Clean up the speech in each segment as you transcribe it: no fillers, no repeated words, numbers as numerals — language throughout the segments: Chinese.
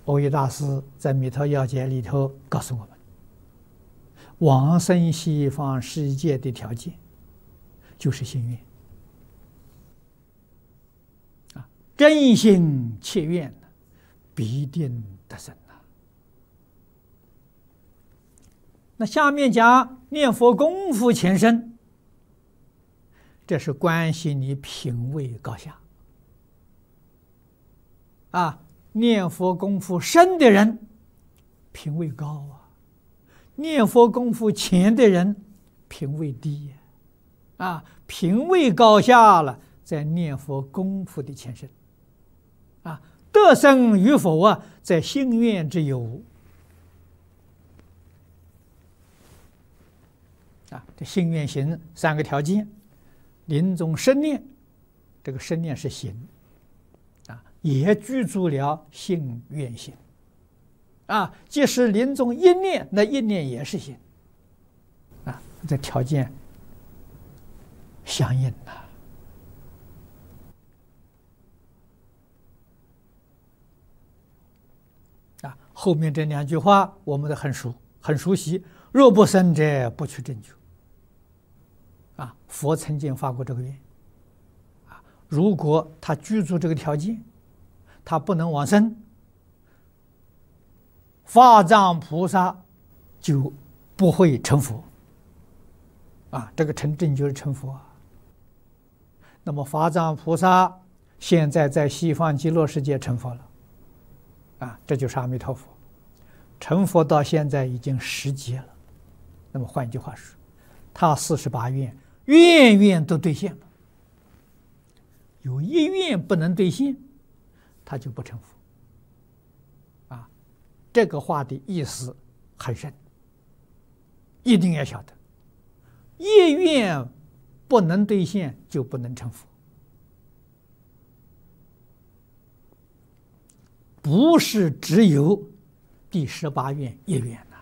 蕅益大师在《弥陀要解》里头告诉我们，往生西方世界的条件就是心愿啊，真心切愿必定得生啊。那下面讲念佛功夫前身，这是关系你品位高下啊。念佛功夫深的人品位高啊，念佛功夫浅的人品位低啊。品位高下了，在念佛功夫的前身啊，得生与否啊，在心愿之有啊。这心愿行三个条件：临终生念，这个生念是行啊，也具足了信愿行啊。即使临终一念，那一念也是行啊。这条件相应啊。后面这两句话我们都很熟悉：若不生者，不取正觉啊。佛曾经发过这个愿啊，如果他具足这个条件，他不能往生，法藏菩萨就不会成佛啊。这个成正觉是成佛啊。那么法藏菩萨现在在西方极乐世界成佛了啊，这就是阿弥陀佛。成佛到现在已经10劫了。那么换句话说，他48愿愿愿都兑现了，有一愿不能兑现，他就不成佛啊。这个话的意思很深，一定要晓得，一愿不能兑现就不能成佛，不是只有第18愿一愿呐。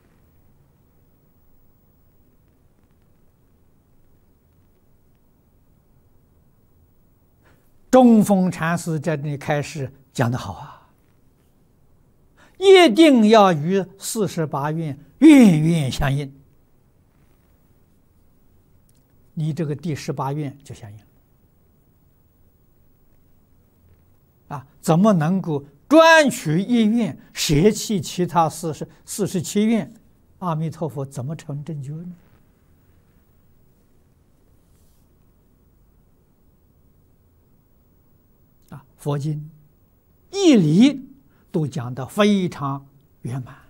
中峰禅师在这里开始讲得好啊，一定要与48愿愿愿相应，你这个第18愿就相应啊。怎么能够专取一愿，舍弃其他47愿？阿弥陀佛怎么成正觉呢？啊，佛经义理都讲得非常圆满，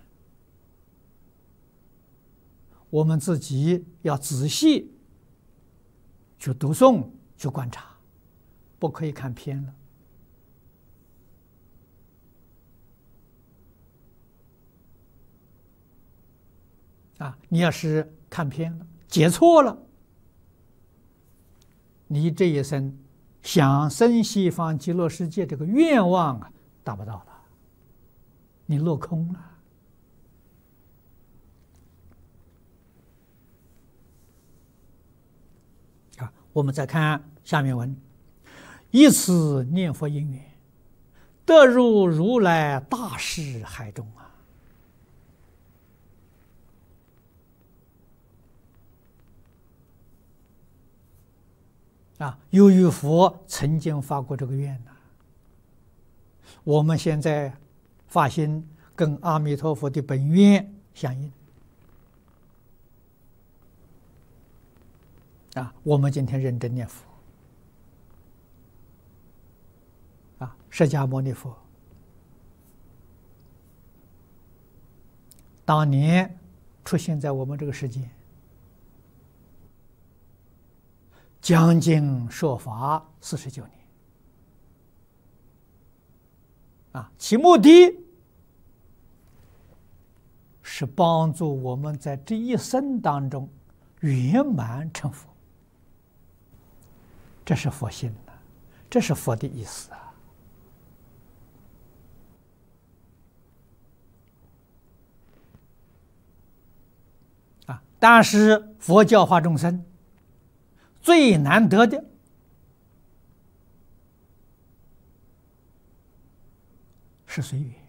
我们自己要仔细去读诵、去观察，不可以看偏了啊。你要是看偏了、解错了，你这一生想生西方极乐世界这个愿望啊，达不到了，你落空了啊。我们再看下面文：以此念佛因缘，得入如来大士海中啊。由于佛曾经发过这个愿呐，我们现在发心跟阿弥陀佛的本愿相应啊。我们今天认真念佛啊，释迦牟尼佛当年出现在我们这个世界，讲经说法49年啊，其目的是帮助我们在这一生当中圆满成佛。这是佛心的，这是佛的意思啊。但是佛教化众生最难得的是随缘